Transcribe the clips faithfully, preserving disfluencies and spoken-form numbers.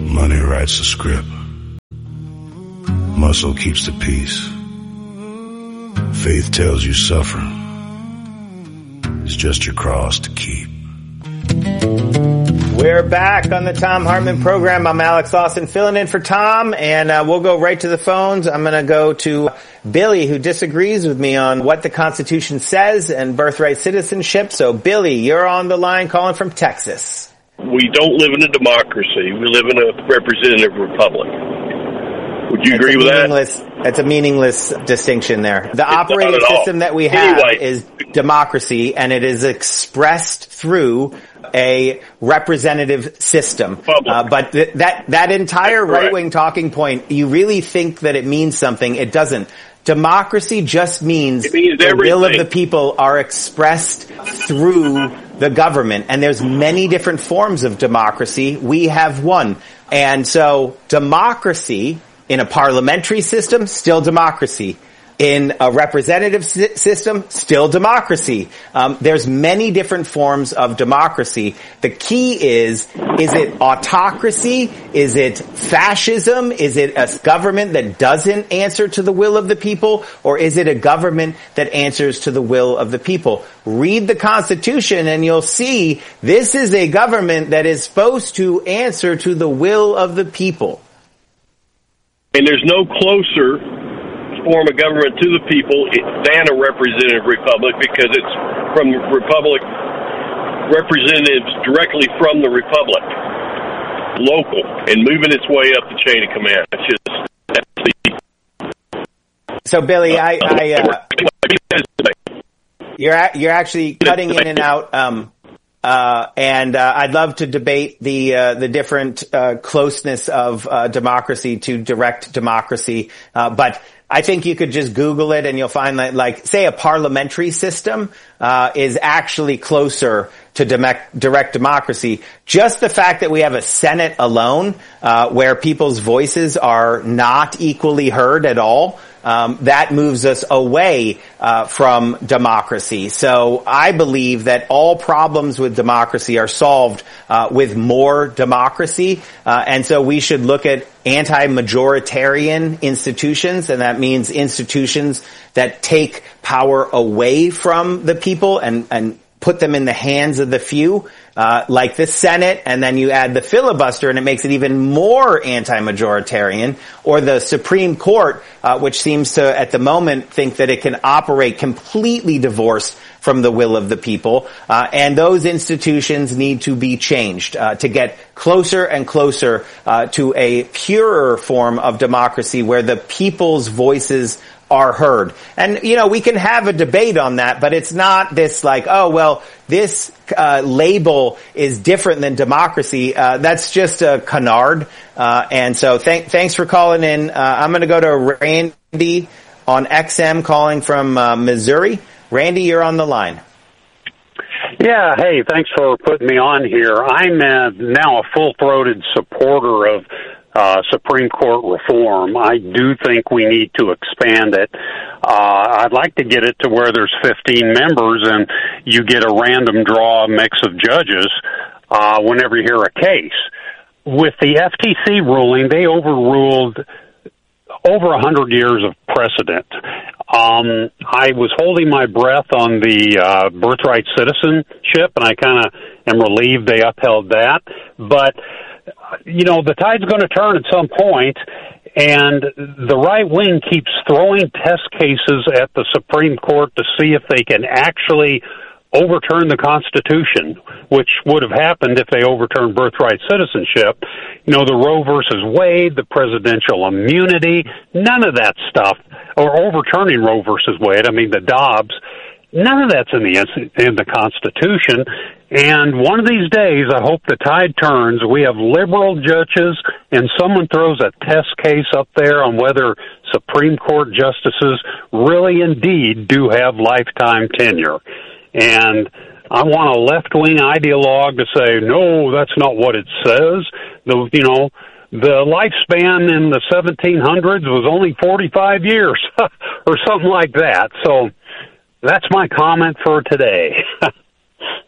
Money writes the script. Muscle keeps the peace. Faith tells you suffering is just your cross to keep. We're back on the Thom Hartmann program. I'm Alex Lawson filling in for Tom, and uh, we'll go right to the phones. I'm going to go to Billy, who disagrees with me on what the Constitution says and birthright citizenship. So, Billy, you're on the line calling from Texas. We don't live in a democracy. We live in a representative republic. Would you That's agree with that? That's a meaningless distinction there. The operating system that we have anyway. is democracy, and it is expressed through a representative system. Uh, but th- that that entire right-wing talking point, you really think that it means something. It doesn't. Democracy just means, it means the everything. will of the people are expressed through the government. And there's many different forms of democracy. We have one. And so democracy in a parliamentary system, still democracy. In a representative si- system, still democracy. Um, there's many different forms of democracy. The key is, is it autocracy? Is it fascism? Is it a government that doesn't answer to the will of the people? Or is it a government that answers to the will of the people? Read the Constitution and you'll see this is a government that is supposed to answer to the will of the people. And there's no closer form of government to the people than a representative republic, because it's from republic representatives directly from the republic, local, and moving its way up the chain of command. That's just that's the, so, Billy, I, I uh, you're you're actually cutting in and out. Um, Uh, and, uh, I'd love to debate the, uh, the different, uh, closeness of, uh, democracy to direct democracy. Uh, but I think you could just Google it and you'll find that, like, say a parliamentary system, uh, is actually closer to direct, direct democracy. Just the fact that we have a Senate alone, uh, where people's voices are not equally heard at all, Um, that moves us away uh, from democracy. So I believe that all problems with democracy are solved uh, with more democracy, uh, and so we should look at anti-majoritarian institutions, and that means institutions that take power away from the people and, and put them in the hands of the few, uh, like the Senate, and then you add the filibuster and it makes it even more anti-majoritarian, or the Supreme Court, uh, which seems to, at the moment, think that it can operate completely divorced from the will of the people, uh, and those institutions need to be changed, uh, to get closer and closer, uh, to a purer form of democracy where the people's voices are heard. And, you know, we can have a debate on that, but it's not this like, oh, well, this uh, label is different than democracy. Uh, that's just a canard. Uh, and so th- thanks for calling in. Uh, I'm going to go to Randy on X M calling from uh, Missouri. Randy, you're on the line. Yeah, hey, thanks for putting me on here. I'm uh, now a full-throated supporter of Uh, Supreme Court reform. I do think we need to expand it. Uh, I'd like to get it to where there's fifteen members and you get a random draw mix of judges uh, whenever you hear a case. With the F T C ruling, they overruled over a hundred years of precedent. Um, I was holding my breath on the uh, birthright citizenship, and I kind of am relieved they upheld that. But you know, the tide's going to turn at some point, and the right wing keeps throwing test cases at the Supreme Court to see if they can actually overturn the Constitution, which would have happened if they overturned birthright citizenship. You know, the Roe versus Wade, the presidential immunity, none of that stuff, or overturning Roe versus Wade, I mean the Dobbs, none of that's in the in the Constitution. And one of these days, I hope the tide turns. We have liberal judges, and someone throws a test case up there on whether Supreme Court justices really indeed do have lifetime tenure. And I want a left-wing ideologue to say, no, that's not what it says. The, you know, the lifespan in the seventeen hundreds was only forty-five years or something like that. So that's my comment for today.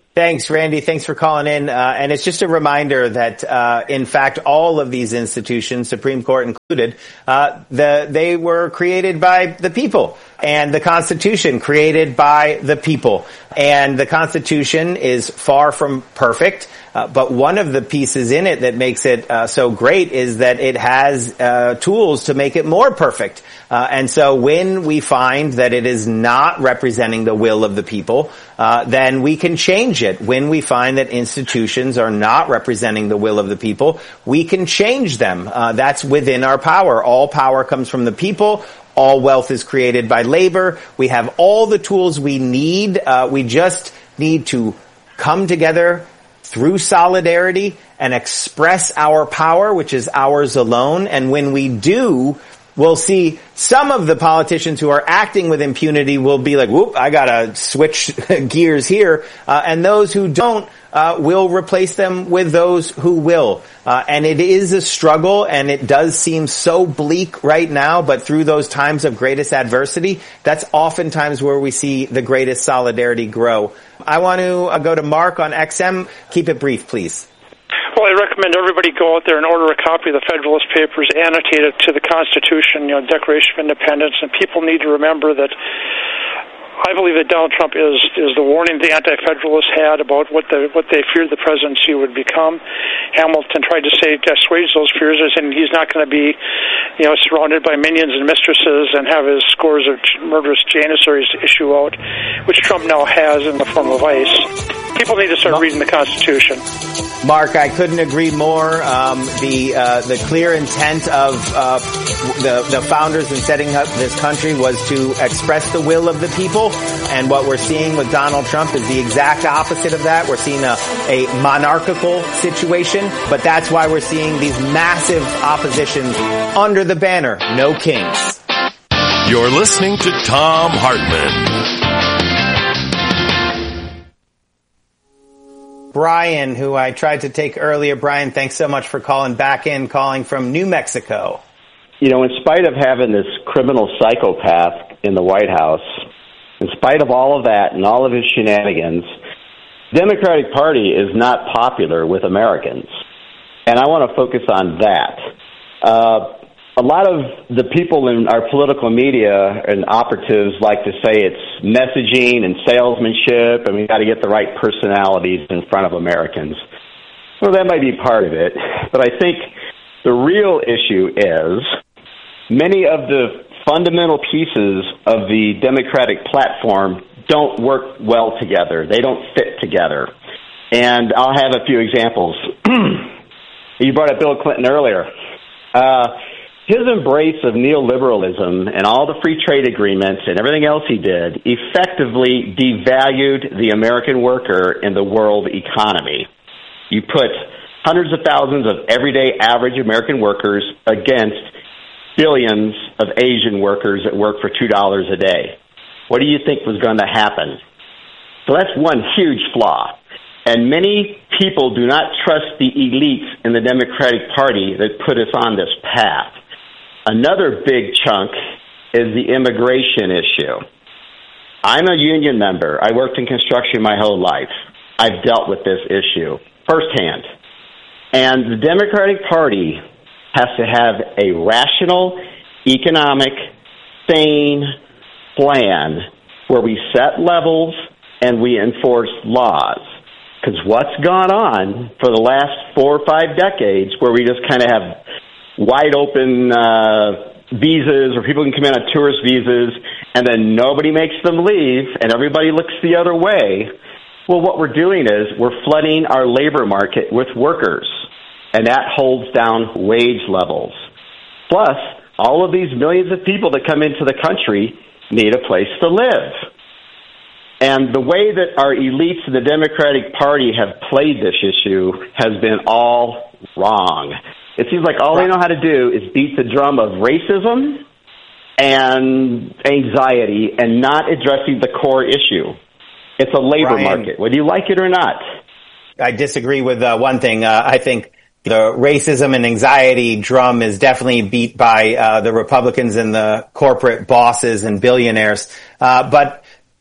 Thanks, Randy. Thanks for calling in. Uh, and it's just a reminder that, uh, in fact, all of these institutions, Supreme Court included, uh, the, they were created by the people, and the Constitution created by the people. And the Constitution is far from perfect. Uh, but one of the pieces in it that makes it uh, so great is that it has uh, tools to make it more perfect. Uh, and so when we find that it is not representing the will of the people, uh, then we can change it. When we find that institutions are not representing the will of the people, we can change them. Uh, that's within our power. All power comes from the people. All wealth is created by labor. We have all the tools we need. Uh, we just need to come together through solidarity and express our power, which is ours alone. And when we do, we'll see some of the politicians who are acting with impunity will be like, whoop, I gotta switch gears here. Uh, and those who don't, uh, will replace them with those who will. Uh, and it is a struggle, and it does seem so bleak right now, but through those times of greatest adversity, that's oftentimes where we see the greatest solidarity grow. I want to uh, go to Mark on X M. Keep it brief, please. Well, I recommend everybody go out there and order a copy of the Federalist Papers annotated to the Constitution, you know, Declaration of Independence, and people need to remember that I believe that Donald Trump is is the warning the anti-federalists had about what the what they feared the presidency would become. Hamilton tried to say assuage those fears, and he's not going to be, you know, surrounded by minions and mistresses and have his scores of murderous Janissaries issue out, which Trump now has in the form of ICE. People need to start reading the Constitution. Mark, I couldn't agree more. Um, the uh, the clear intent of uh, the the founders in setting up this country was to express the will of the people, and what we're seeing with Donald Trump is the exact opposite of that. We're seeing a, a monarchical situation, but that's why we're seeing these massive oppositions under the banner, no kings. You're listening to Thom Hartmann. Brian, who I tried to take earlier. Brian, thanks so much for calling back in, calling from New Mexico. You know, in spite of having this criminal psychopath in the White House, in spite of all of that and all of his shenanigans, the Democratic Party is not popular with Americans. And I want to focus on that. Uh, a lot of the people in our political media and operatives like to say it's messaging and salesmanship, and we got to get the right personalities in front of Americans. Well, that might be part of it, but I think the real issue is many of the fundamental pieces of the Democratic platform don't work well together. They don't fit together. And I'll have a few examples. You brought up Bill Clinton earlier. Uh, His embrace of neoliberalism and all the free trade agreements and everything else he did effectively devalued the American worker in the world economy. You put hundreds of thousands of everyday average American workers against billions of Asian workers that work for two dollars a day. What do you think was going to happen? So that's one huge flaw. And many people do not trust the elites in the Democratic Party that put us on this path. Another big chunk is the immigration issue. I'm a union member. I worked in construction my whole life. I've dealt with this issue firsthand. And the Democratic Party has to have a rational, economic, sane plan where we set levels and we enforce laws. Because what's gone on for the last four or five decades where we just kind of have wide open uh, visas, or people can come in on tourist visas, and then nobody makes them leave, and everybody looks the other way. Well, what we're doing is we're flooding our labor market with workers, and that holds down wage levels. Plus, all of these millions of people that come into the country need a place to live. And the way that our elites in the Democratic Party have played this issue has been all wrong. It seems like all they know how to do is beat the drum of racism and anxiety and not addressing the core issue. It's a labor Brian, market, whether you like it or not. I disagree with uh, one thing. Uh, I think the racism and anxiety drum is definitely beat by uh, the Republicans and the corporate bosses and billionaires. Uh, but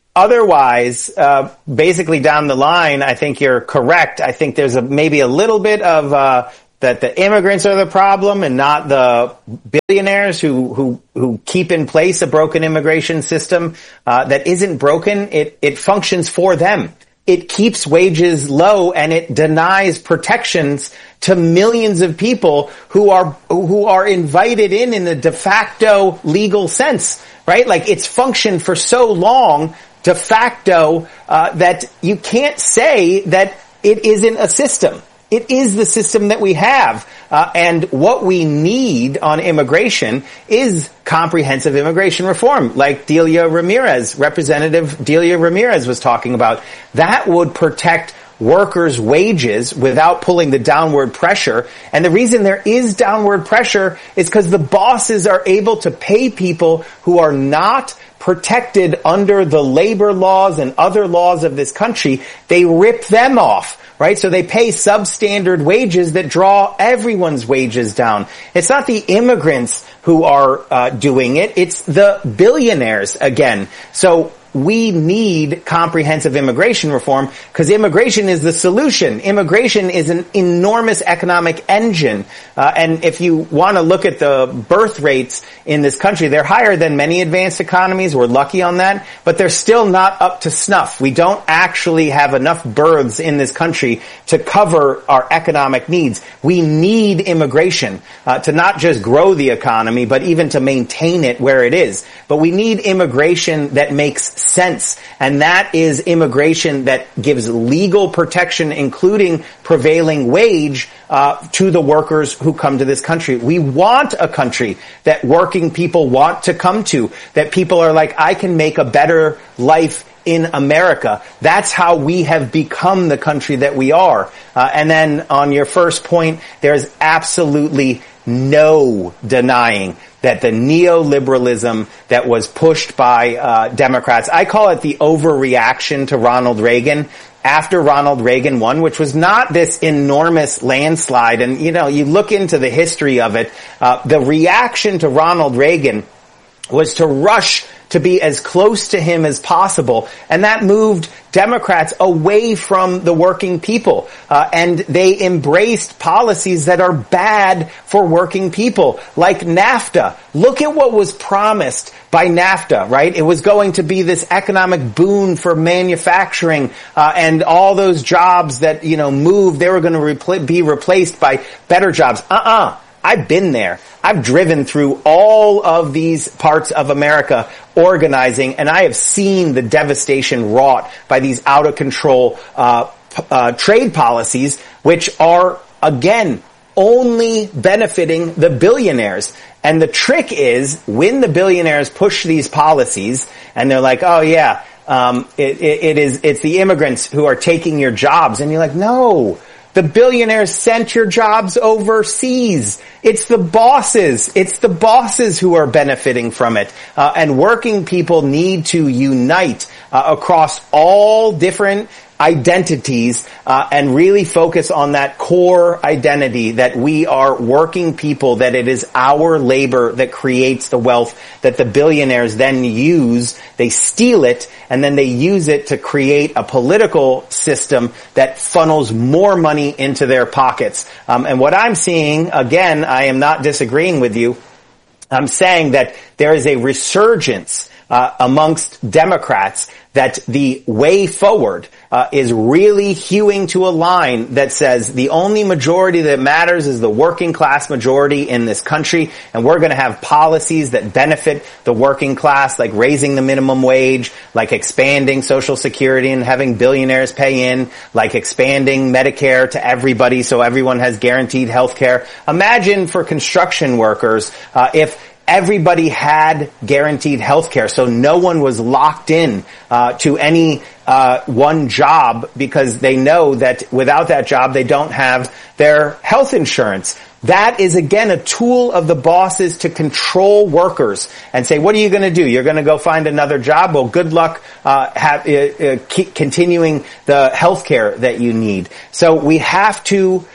otherwise, uh, basically down the line, I think you're correct. I think there's a, maybe a little bit of, uh, that the immigrants are the problem and not the billionaires who, who, who keep in place a broken immigration system, uh, that isn't broken. It, it functions for them. It keeps wages low and it denies protections to millions of people who are, who are invited in in the de facto legal sense, right? Like it's functioned for so long de facto, uh, that you can't say that it isn't a system. It is the system that we have. Uh, and what we need on immigration is comprehensive immigration reform, like Delia Ramirez, Representative Delia Ramirez was talking about. That would protect workers' wages without pulling the downward pressure. And the reason there is downward pressure is because the bosses are able to pay people who are not protected under the labor laws and other laws of this country. They rip them off. Right? So they pay substandard wages that draw everyone's wages down. It's not the immigrants who are uh, doing it. It's the billionaires again. So we need comprehensive immigration reform because immigration is the solution. Immigration is an enormous economic engine. Uh, and if you want to look at the birth rates in this country, they're higher than many advanced economies. We're lucky on that, but they're still not up to snuff. We don't actually have enough births in this country to cover our economic needs. We need immigration uh, to not just grow the economy, but even to maintain it where it is. But we need immigration that makes sense, and that is immigration that gives legal protection, including prevailing wage, uh, to the workers who come to this country. We want a country that working people want to come to, that people are like, I can make a better life in America. That's how we have become the country that we are. Uh, and then on your first point, there's absolutely no denying that the neoliberalism that was pushed by uh, Democrats, I call it the overreaction to Ronald Reagan, after Ronald Reagan won, which was not this enormous landslide. And, you know, you look into the history of it, uh, the reaction to Ronald Reagan was to rush to be as close to him as possible. And that moved Democrats away from the working people. Uh, and they embraced policies that are bad for working people, like NAFTA. Look at what was promised by NAFTA, right? It was going to be this economic boon for manufacturing, uh, and all those jobs that, you know, moved, they were going to repl- be replaced by better jobs. Uh-uh. I've been there. I've driven through all of these parts of America organizing, and I have seen the devastation wrought by these out-of-control uh, uh trade policies, which are, again, only benefiting the billionaires. And the trick is, when the billionaires push these policies, and they're like, oh yeah, um, it, it, it is, it's the immigrants who are taking your jobs, and you're like, no. The billionaires sent your jobs overseas. It's the bosses. It's the bosses who are benefiting from it. Uh, and working people need to unite uh, across all different identities uh, and really focus on that core identity that we are working people, that it is our labor that creates the wealth that the billionaires then use. They steal it, and then they use it to create a political system that funnels more money into their pockets. Um, and what I'm seeing, again, I am not disagreeing with you. I'm saying that there is a resurgence Uh, amongst Democrats, that the way forward uh, is really hewing to a line that says the only majority that matters is the working class majority in this country, and we're going to have policies that benefit the working class, like raising the minimum wage, like expanding Social Security and having billionaires pay in, like expanding Medicare to everybody so everyone has guaranteed health care. Imagine for construction workers uh, if everybody had guaranteed health care, so no one was locked in uh, to any uh, one job, because they know that without that job they don't have their health insurance. That is, again, a tool of the bosses to control workers and say, what are you going to do? You're going to go find another job? Well, good luck uh, have, uh, uh, keep continuing the health care that you need. So we have to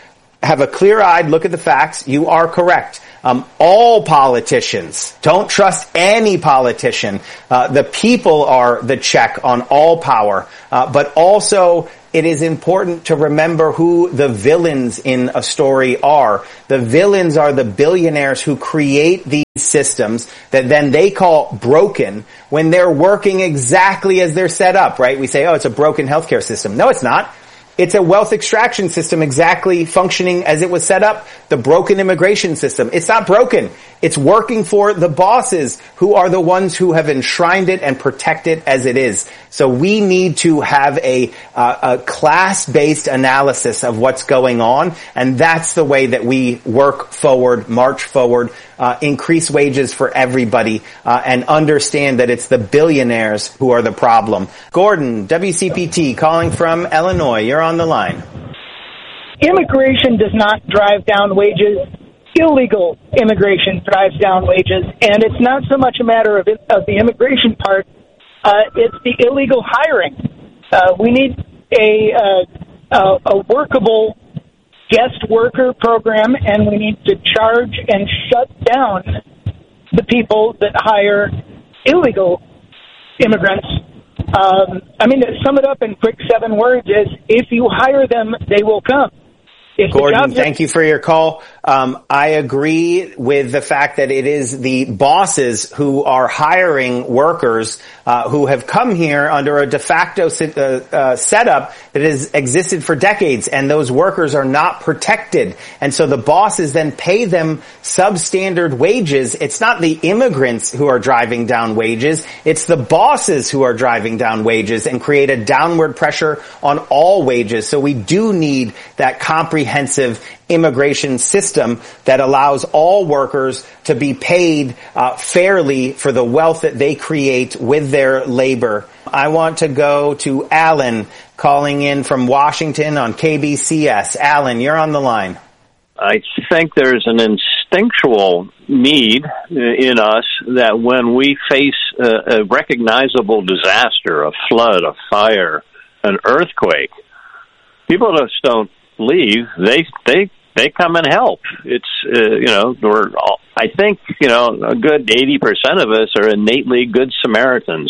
have a clear-eyed look at the facts, you are correct. Um, all politicians, don't trust any politician. Uh, the people are the check on all power. Uh, but also, it is important to remember who the villains in a story are. The villains are the billionaires who create these systems that then they call broken when they're working exactly as they're set up, right? We say, oh, it's a broken healthcare system. No, it's not. It's a wealth extraction system exactly functioning as it was set up. The broken immigration system. It's not broken. It's working for the bosses who are the ones who have enshrined it and protect it as it is. So we need to have a, uh, a class-based analysis of what's going on, and that's the way that we work forward, march forward, uh, increase wages for everybody, uh, and understand that it's the billionaires who are the problem. Gordon, W C P T, calling from Illinois. You're on the line. Immigration does not drive down wages. Illegal immigration drives down wages, and it's not so much a matter of, it, of the immigration part. Uh, it's the illegal hiring. Uh, we need a, uh, a, a workable guest worker program, and we need to charge and shut down the people that hire illegal immigrants. Um, I mean, to sum it up in quick seven words is, if you hire them, they will come. If Gordon, thank you for your call. Um, I agree with the fact that it is the bosses who are hiring workers uh, who have come here under a de facto uh, uh, setup that has existed for decades, and those workers are not protected. And so the bosses then pay them substandard wages. It's not the immigrants who are driving down wages. It's the bosses who are driving down wages and create a downward pressure on all wages. So we do need that comprehensive immigration system that allows all workers to be paid uh, fairly for the wealth that they create with their labor. I want to go to Alan, calling in from Washington on K B C S. Alan, you're on the line. I think there's an instinctual need in us that when we face a, a recognizable disaster, a flood, a fire, an earthquake, people just don't leave. They they they come and help. It's uh, you know we're all, I think you know a good eighty percent of us are innately good Samaritans,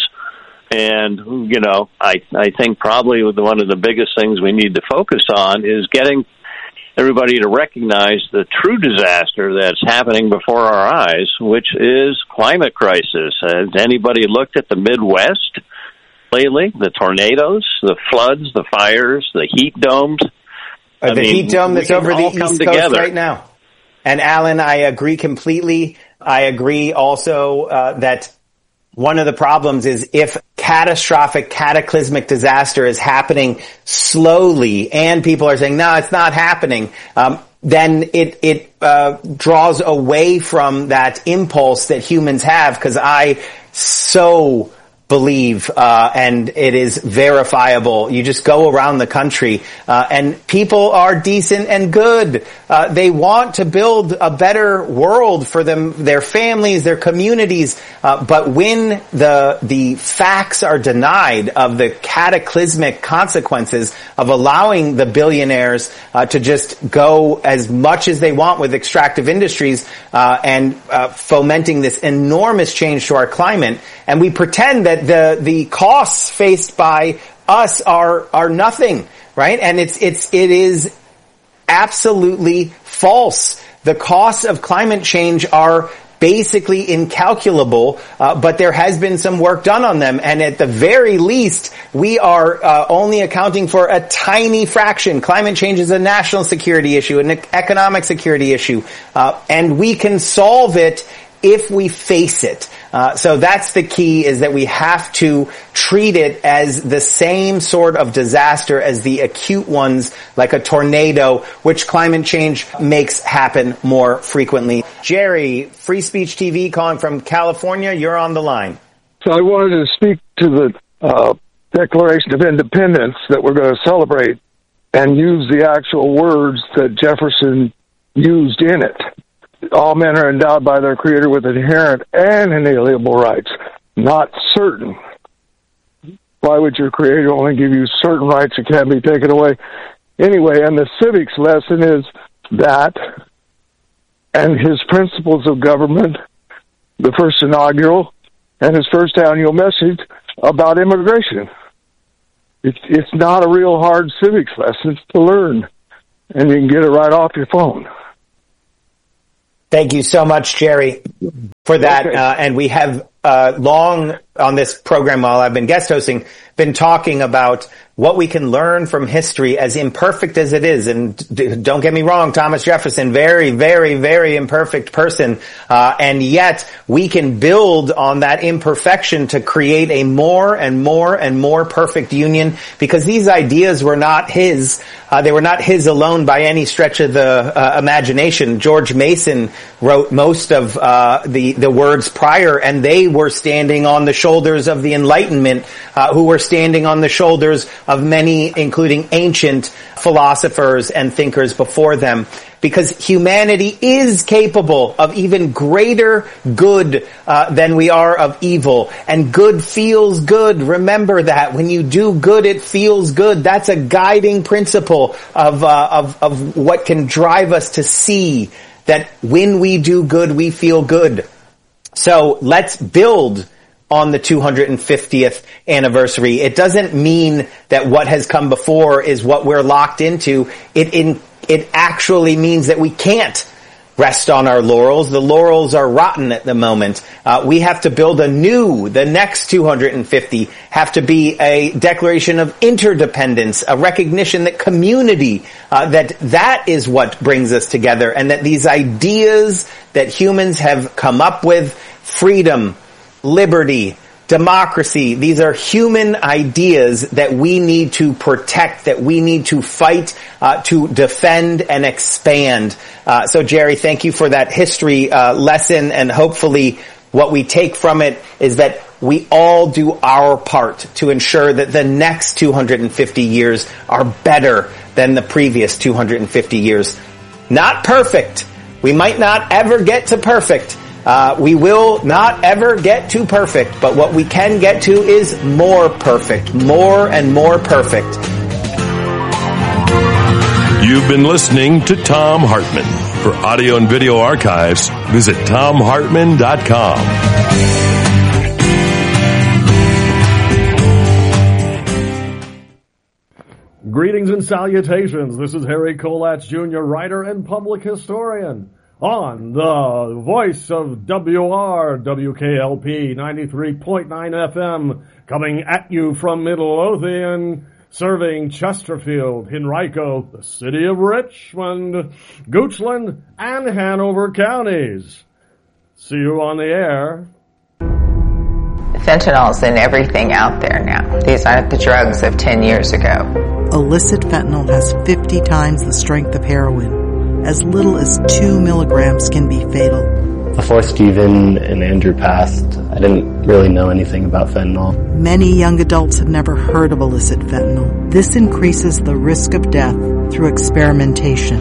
and you know I I think probably one of the biggest things we need to focus on is getting everybody to recognize the true disaster that's happening before our eyes, which is climate crisis. Has anybody looked at the Midwest lately? The tornadoes, the floods, the fires, the heat domes. Uh, the mean, heat dome that's over the East Coast together. right now. And Alan, I agree completely. I agree also uh, that one of the problems is if catastrophic, cataclysmic disaster is happening slowly and people are saying, no, it's not happening, um, then it, it uh, draws away from that impulse that humans have, because I so believe, uh, and it is verifiable. You just go around the country, uh, and people are decent and good. Uh, they want to build a better world for them, their families, their communities. Uh, but when the, the facts are denied of the cataclysmic consequences of allowing the billionaires, uh, to just go as much as they want with extractive industries, uh, and, uh, fomenting this enormous change to our climate, and we pretend that the the costs faced by us are are nothing, right? And it's it's it is absolutely false. The costs of climate change are basically incalculable, uh, but there has been some work done on them, and at the very least, we are uh, only accounting for a tiny fraction. Climate change is a national security issue, an economic security issue, uh, and we can solve it if we face it. Uh, so that's the key, is that we have to treat it as the same sort of disaster as the acute ones, like a tornado, which climate change makes happen more frequently. Jerry, Free Speech T V, calling from California. You're on the line. So I wanted to speak to the uh, Declaration of Independence that we're going to celebrate and use the actual words that Jefferson used in it. All men are endowed by their Creator with inherent and inalienable rights, not certain. Why would your Creator only give you certain rights that can't be taken away? Anyway, and the civics lesson is that and his principles of government, the first inaugural and his first annual message about immigration. It's, it's not a real hard civics lesson to learn, and you can get it right off your phone. Thank you so much, Jerry, for that. Okay. Uh, and we have uh, long on this program, while I've been guest hosting, been talking about what we can learn from history, as imperfect as it is. And d- don't get me wrong, Thomas Jefferson, very, very, very imperfect person. Uh, and yet we can build on that imperfection to create a more and more and more perfect union, because these ideas were not his. Uh, they were not his alone by any stretch of the uh, imagination. George Mason wrote most of uh, the, the words prior, and they were standing on the shoulders of the Enlightenment, uh, who were standing on the shoulders of many, including ancient philosophers and thinkers before them. Because humanity is capable of even greater good uh, than we are of evil. And good feels good. Remember that. When you do good, it feels good. That's a guiding principle of, uh, of, of what can drive us to see that when we do good, we feel good. So let's build on the two hundred fiftieth anniversary. It doesn't mean that what has come before is what we're locked into. It in, it actually means that we can't rest on our laurels. The laurels are rotten at the moment. Uh, we have to build a new, the next two hundred fifty have to be a declaration of interdependence, a recognition that community, uh, that that is what brings us together, and that these ideas that humans have come up with, freedom, liberty, democracy, these are human ideas that we need to protect, that we need to fight, uh, to defend and expand. Uh, so Jerry, thank you for that history uh, lesson, and hopefully what we take from it is that we all do our part to ensure that the next two hundred fifty years are better than the previous two hundred fifty years. Not perfect. We might not ever get to perfect. Uh, we will not ever get to perfect, but what we can get to is more perfect, more and more perfect. You've been listening to Thom Hartmann. For audio and video archives, visit thom hartmann dot com. Greetings and salutations. This is Harry Kolatz, Junior writer and public historian, on the voice of W R W K L P ninety-three point nine F M, coming at you from Midlothian, serving Chesterfield, Henrico, the city of Richmond, Goochland, and Hanover counties. See you on the air. Fentanyl's in everything out there now. These aren't the drugs of ten years ago. Illicit fentanyl has fifty times the strength of heroin. As little as two milligrams can be fatal. Before Stephen and Andrew passed, I didn't really know anything about fentanyl. Many young adults have never heard of illicit fentanyl. This increases the risk of death through experimentation.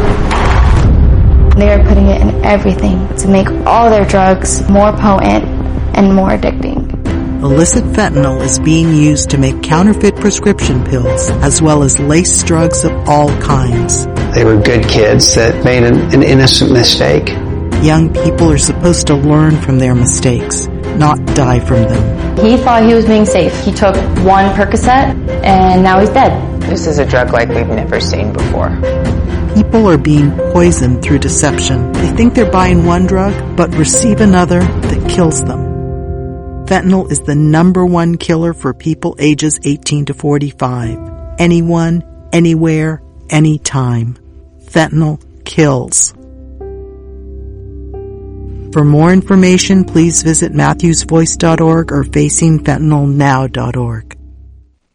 They are putting it in everything to make all their drugs more potent and more addicting. Illicit fentanyl is being used to make counterfeit prescription pills, as well as lace drugs of all kinds. They were good kids that made an, an innocent mistake. Young people are supposed to learn from their mistakes, not die from them. He thought he was being safe. He took one Percocet, and now he's dead. This is a drug like we've never seen before. People are being poisoned through deception. They think they're buying one drug, but receive another that kills them. Fentanyl is the number one killer for people ages eighteen to forty-five. Anyone, anywhere, anytime. Fentanyl kills. For more information, please visit matthews voice dot org or facing fentanyl now dot org.